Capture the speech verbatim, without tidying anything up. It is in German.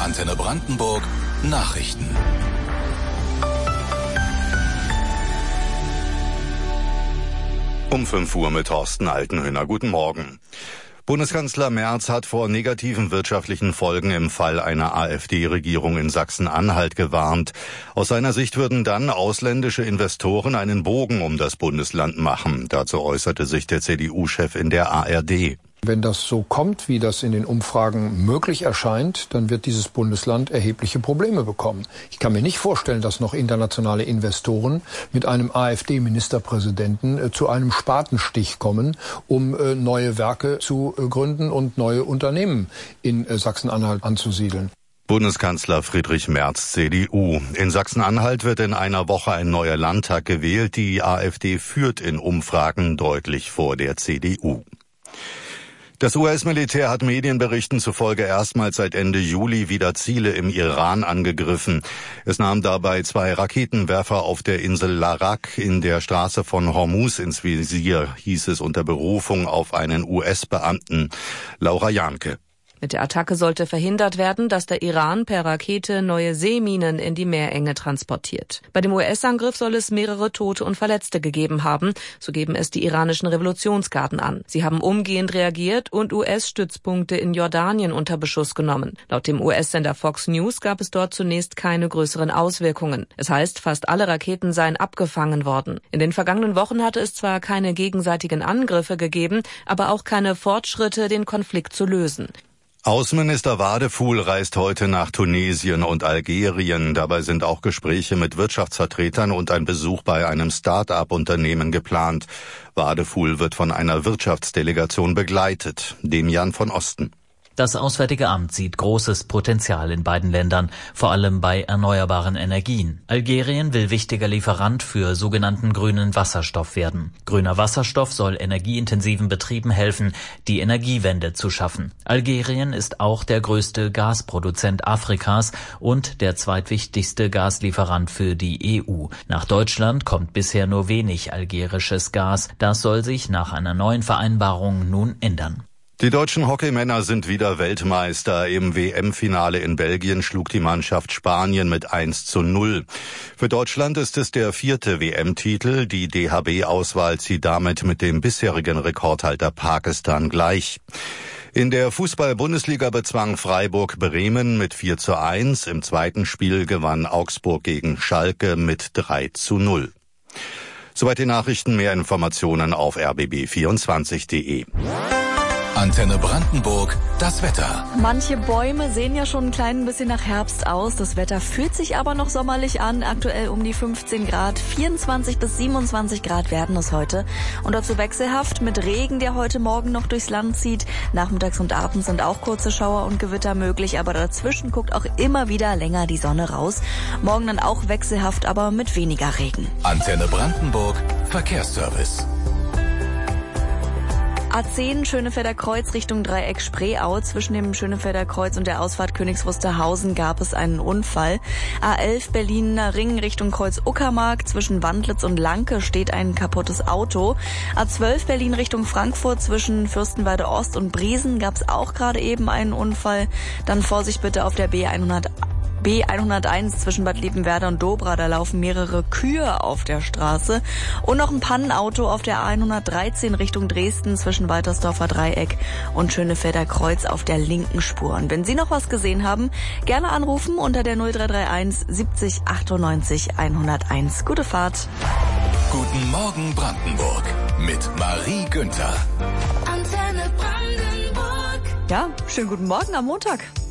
Antenne Brandenburg Nachrichten. Um fünf Uhr mit Thorsten Altenhöhner. Guten Morgen. Bundeskanzler Merz hat vor negativen wirtschaftlichen Folgen im Fall einer AfD-Regierung in Sachsen-Anhalt gewarnt. Aus seiner Sicht würden dann ausländische Investoren einen Bogen um das Bundesland machen. Dazu äußerte sich der C D U-Chef in der A R D. Wenn das so kommt, wie das in den Umfragen möglich erscheint, dann wird dieses Bundesland erhebliche Probleme bekommen. Ich kann mir nicht vorstellen, dass noch internationale Investoren mit einem AfD-Ministerpräsidenten äh, zu einem Spatenstich kommen, um äh, neue Werke zu äh, gründen und neue Unternehmen in äh, Sachsen-Anhalt anzusiedeln. Bundeskanzler Friedrich Merz, C D U. In Sachsen-Anhalt wird in einer Woche ein neuer Landtag gewählt. Die AfD führt in Umfragen deutlich vor der C D U. Das U S-Militär hat Medienberichten zufolge erstmals seit Ende Juli wieder Ziele im Iran angegriffen. Es nahm dabei zwei Raketenwerfer auf der Insel Larak in der Straße von Hormuz ins Visier, hieß es unter Berufung auf einen U S-Beamten. Laura Jahnke. Mit der Attacke sollte verhindert werden, dass der Iran per Rakete neue Seeminen in die Meerenge transportiert. Bei dem U S-Angriff soll es mehrere Tote und Verletzte gegeben haben, so geben es die iranischen Revolutionsgarden an. Sie haben umgehend reagiert und U S-Stützpunkte in Jordanien unter Beschuss genommen. Laut dem U S-Sender Fox News gab es dort zunächst keine größeren Auswirkungen. Es heißt, fast alle Raketen seien abgefangen worden. In den vergangenen Wochen hatte es zwar keine gegenseitigen Angriffe gegeben, aber auch keine Fortschritte, den Konflikt zu lösen. Außenminister Wadefuhl reist heute nach Tunesien und Algerien. Dabei sind auch Gespräche mit Wirtschaftsvertretern und ein Besuch bei einem Start-up-Unternehmen geplant. Wadefuhl wird von einer Wirtschaftsdelegation begleitet. Demian von Osten. Das Auswärtige Amt sieht großes Potenzial in beiden Ländern, vor allem bei erneuerbaren Energien. Algerien will wichtiger Lieferant für sogenannten grünen Wasserstoff werden. Grüner Wasserstoff soll energieintensiven Betrieben helfen, die Energiewende zu schaffen. Algerien ist auch der größte Gasproduzent Afrikas und der zweitwichtigste Gaslieferant für die E U. Nach Deutschland kommt bisher nur wenig algerisches Gas. Das soll sich nach einer neuen Vereinbarung nun ändern. Die deutschen Hockeymänner sind wieder Weltmeister. Im W M-Finale in Belgien schlug die Mannschaft Spanien mit eins zu null. Für Deutschland ist es der vierte W M-Titel. Die D H B-Auswahl zieht damit mit dem bisherigen Rekordhalter Pakistan gleich. In der Fußball-Bundesliga bezwang Freiburg Bremen mit vier zu eins. Im zweiten Spiel gewann Augsburg gegen Schalke mit drei zu null. Soweit die Nachrichten. Mehr Informationen auf r b b vierundzwanzig punkt d e. Antenne Brandenburg, das Wetter. Manche Bäume sehen ja schon ein klein bisschen nach Herbst aus. Das Wetter fühlt sich aber noch sommerlich an. Aktuell um die fünfzehn Grad. vierundzwanzig bis siebenundzwanzig Grad werden es heute. Und dazu wechselhaft mit Regen, der heute Morgen noch durchs Land zieht. Nachmittags und abends sind auch kurze Schauer und Gewitter möglich. Aber dazwischen guckt auch immer wieder länger die Sonne raus. Morgen dann auch wechselhaft, aber mit weniger Regen. Antenne Brandenburg, Verkehrsservice. A zehn Schönefelder Kreuz Richtung Dreieck Spreeau. Zwischen dem Schönefelder Kreuz und der Ausfahrt Königs Wusterhausen gab es einen Unfall. A elf Berliner Ring Richtung Kreuz Uckermark. Zwischen Wandlitz und Lanke steht ein kaputtes Auto. A zwölf Berlin Richtung Frankfurt. Zwischen Fürstenwalde Ost und Briesen gab es auch gerade eben einen Unfall. Dann Vorsicht bitte auf der B hundert. B hunderteins zwischen Bad Liebenwerda und Dobra, da laufen mehrere Kühe auf der Straße. Und noch ein Pannenauto auf der A hundertdreizehn Richtung Dresden zwischen Waltersdorfer Dreieck und Schönefelder Kreuz auf der linken Spur. Und wenn Sie noch was gesehen haben, gerne anrufen unter der null drei drei eins siebzig achtundneunzig hunderteins. Gute Fahrt. Guten Morgen Brandenburg mit Marie Günther. Antenne Brandenburg. Ja, schönen guten Morgen am Montag.